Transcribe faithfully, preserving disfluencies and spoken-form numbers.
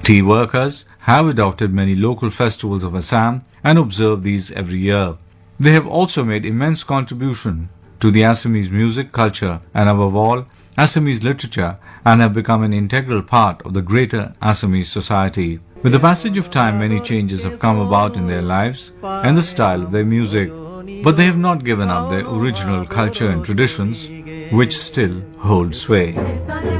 Tea workers have adopted many local festivals of Assam and observe these every year. They have also made immense contribution to the Assamese music, culture and above all, Assamese literature and have become an integral part of the greater Assamese society. With the passage of time, many changes have come about in their lives and the style of their music, but they have not given up their original culture and traditions, which still hold sway.